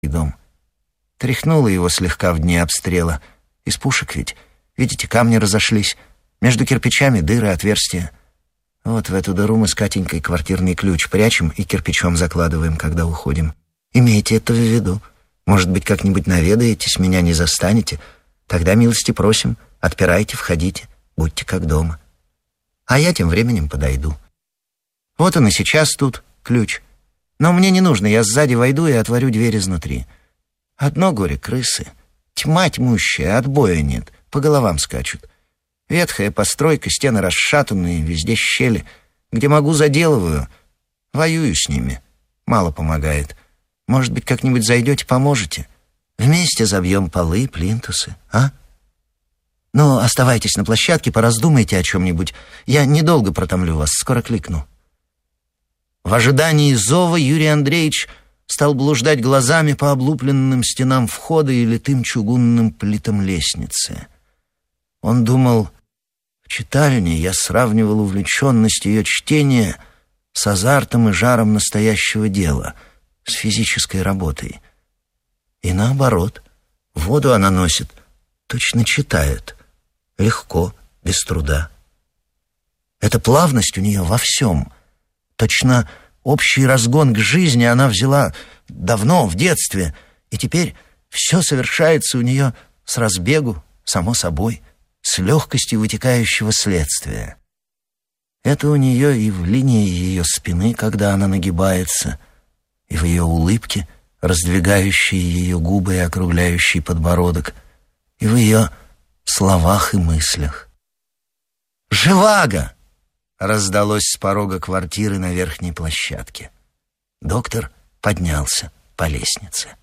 дом. Тряхнуло его слегка в дни обстрела. Из пушек ведь. Видите, камни разошлись. Между кирпичами дыры, отверстия. Вот в эту дыру мы с Катенькой квартирный ключ прячем и кирпичом закладываем, когда уходим. Имейте это в виду. Может быть, как-нибудь наведаетесь, меня не застанете. Тогда милости просим, отпирайте, входите, будьте как дома. А я тем временем подойду. Вот он и сейчас тут, ключ. Но мне не нужно, я сзади войду и отворю дверь изнутри. Одно горе — крысы. Тьма тьмущая, отбоя нет, по головам скачут. Ветхая постройка, стены расшатанные, везде щели. Где могу, заделываю. Воюю с ними. Мало помогает. Может быть, как-нибудь зайдете, поможете? Вместе забьем полы, плинтусы, а? Ну, оставайтесь на площадке, пораздумайте о чем-нибудь. Я недолго протомлю вас, скоро кликну. В ожидании зова Юрий Андреевич стал блуждать глазами по облупленным стенам входа и литым чугунным плитам лестницы. Он думал, в читальне я сравнивал увлеченность ее чтения с азартом и жаром настоящего дела, с физической работой. И наоборот, воду она носит, точно читает, легко, без труда. Эта плавность у нее во всем. Точно общий разгон к жизни она взяла давно, в детстве, и теперь все совершается у нее с разбегу, само собой, с легкостью вытекающего следствия. Это у нее и в линии ее спины, когда она нагибается, и в ее улыбке, раздвигающей ее губы и округляющей подбородок, и в ее словах и мыслях. «Живаго!» — раздалось с порога квартиры на верхней площадке. Доктор поднялся по лестнице.